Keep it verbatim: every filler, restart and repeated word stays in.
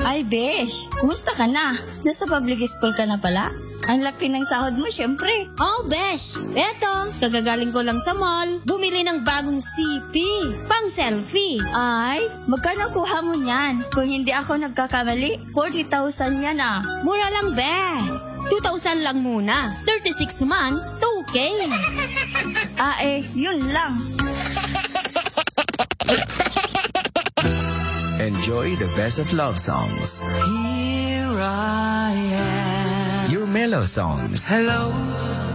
Ay, besh, kumusta ka na? Nasa public school ka na pala? Ang laki ng sahod mo, syempre. Oh, besh. Eto, kagagaling ko lang sa mall. Bumili ng bagong C P. Pang selfie. Ay, magkano kuha mo niyan? Kung hindi ako nagkakamali, forty thousand yan ah. Mura lang, besh. two thousand lang muna. thirty-six months, two K. Ah eh, yun lang. Enjoy the best of love songs. Here I am. Your mellow songs. Hello,